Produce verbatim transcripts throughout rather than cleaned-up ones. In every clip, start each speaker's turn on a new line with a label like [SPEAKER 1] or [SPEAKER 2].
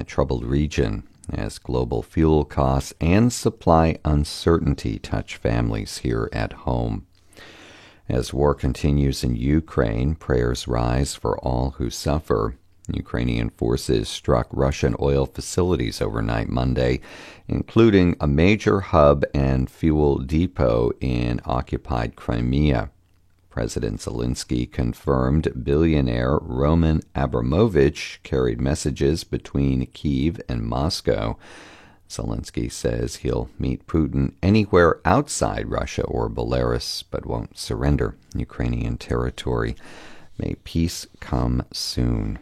[SPEAKER 1] that troubled region as global fuel costs and supply uncertainty touch families here at home. As war continues in Ukraine, prayers rise for all who suffer. Ukrainian forces struck Russian oil facilities overnight Monday, including a major hub and fuel depot in occupied Crimea. President Zelensky confirmed billionaire Roman Abramovich carried messages between Kyiv and Moscow. Zelensky says he'll meet Putin anywhere outside Russia or Belarus, but won't surrender Ukrainian territory. May peace come soon.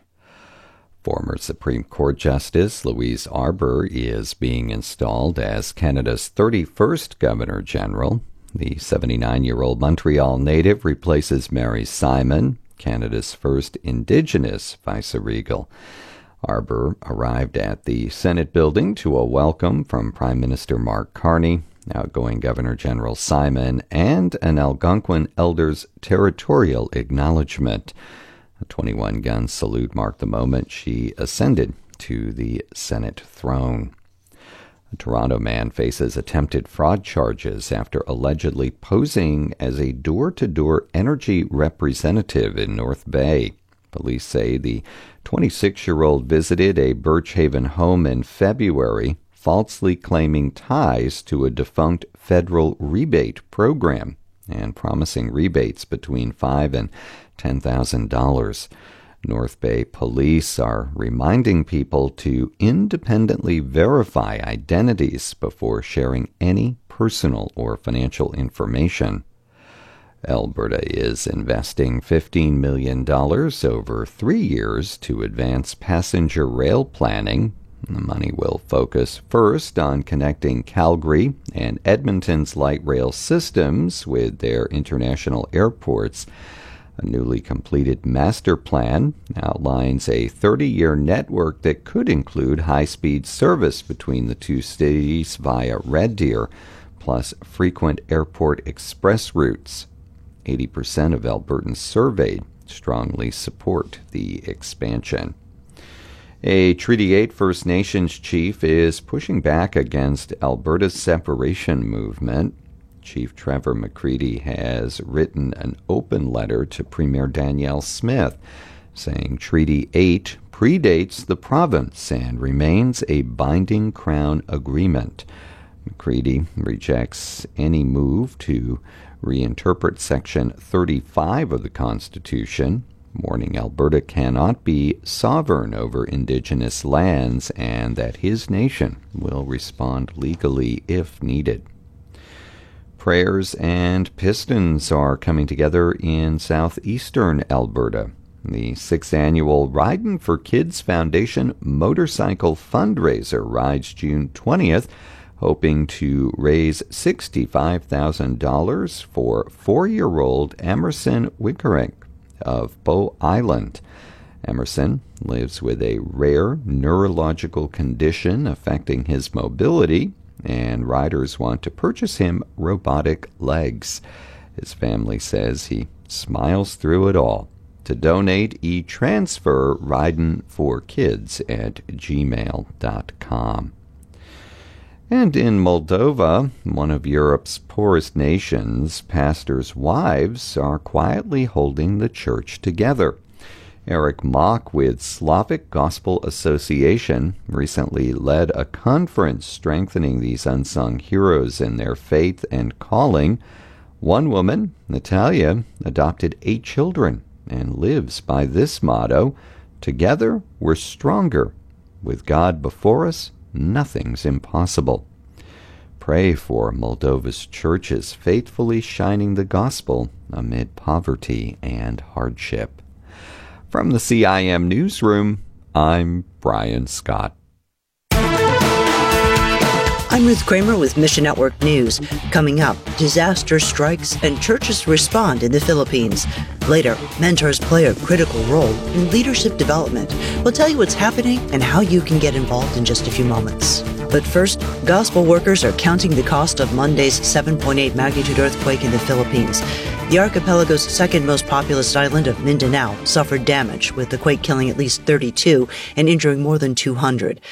[SPEAKER 1] Former Supreme Court Justice Louise Arbour is being installed as Canada's thirty-first Governor-General. The seventy-nine-year-old Montreal native replaces Mary Simon, Canada's first Indigenous vice-regal. Arbour arrived at the Senate building to a welcome from Prime Minister Mark Carney, outgoing Governor-General Simon, and an Algonquin elder's territorial acknowledgement. A twenty-one gun salute marked the moment she ascended to the Senate throne. A Toronto man faces attempted fraud charges after allegedly posing as a door-to-door energy representative in North Bay. Police say the twenty-six-year-old visited a Birch Haven home in February, falsely claiming ties to a defunct federal rebate program and promising rebates between five thousand dollars and ten thousand dollars. North Bay police are reminding people to independently verify identities before sharing any personal or financial information. Alberta is investing fifteen million dollars over three years to advance passenger rail planning. The money will focus first on connecting Calgary and Edmonton's light rail systems with their international airports. A newly completed master plan outlines a thirty-year network that could include high-speed service between the two cities via Red Deer, plus frequent airport express routes. eighty percent of Albertans surveyed strongly support the expansion. A Treaty eight First Nations chief is pushing back against Alberta's separation movement. Chief Trevor McCready has written an open letter to Premier Danielle Smith, saying Treaty eight predates the province and remains a binding Crown agreement. McCready rejects any move to reinterpret Section thirty-five of the Constitution, warning Alberta cannot be sovereign over Indigenous lands and that his nation will respond legally if needed. Prayers and pistons are coming together in southeastern Alberta. The sixth annual Ridin' for Kids Foundation motorcycle fundraiser rides June twentieth, hoping to raise sixty-five thousand dollars for four-year-old Emerson Wickering of Bow Island. Emerson lives with a rare neurological condition affecting his mobility, and riders want to purchase him robotic legs. His family says he smiles through it all. To donate, e-transfer Ridin' for Kids at gmail dot com. And in Moldova, one of Europe's poorest nations, pastors' wives are quietly holding the church together. Eric Mock with Slavic Gospel Association recently led a conference strengthening these unsung heroes in their faith and calling. One woman, Natalia, adopted eight children and lives by this motto: "Together we're stronger. With God before us, nothing's impossible." Pray for Moldova's churches faithfully shining the gospel amid poverty and hardship. From the C I M Newsroom, I'm Brian Scott.
[SPEAKER 2] I'm Ruth Kramer with Mission Network News. Coming up, disaster strikes and churches respond in the Philippines. Later, mentors play a critical role in leadership development. We'll tell you what's happening and how you can get involved in just a few moments. But first, gospel workers are counting the cost of Monday's seven point eight magnitude earthquake in the Philippines. The archipelago's second most populous island of Mindanao suffered damage, with the quake killing at least thirty-two and injuring more than two hundred.